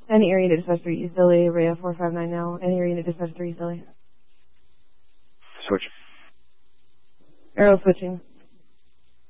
Any area to dispatch 3 East Philly, Rhea 459 now. Any area to dispatch 3 East Philly. Switch. Arrow switching.